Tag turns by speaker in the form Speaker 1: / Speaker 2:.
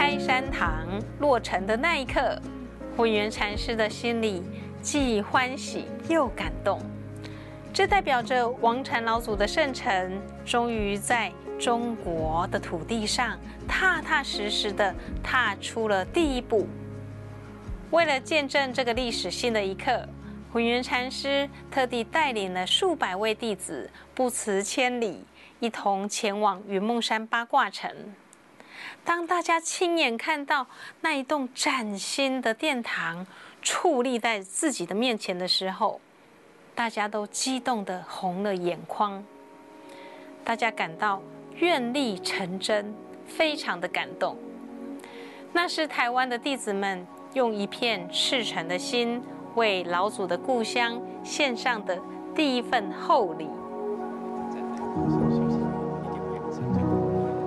Speaker 1: 开山堂落成的那一刻，慧远禅师的心里既欢喜又感动。这代表着王禅老祖的圣尘终于在中国的土地上踏踏实实地踏出了第一步。为了见证这个历史性的一刻，慧远禅师特地带领了数百位弟子不辞千里，一同前往云梦山八卦城。当大家亲眼看到那一栋崭新的殿堂矗立在自己的面前的时候，大家都激动得红了眼眶。大家感到愿力成真，非常的感动。那是台湾的弟子们用一片赤诚的心，为老祖的故乡献上的第一份厚礼。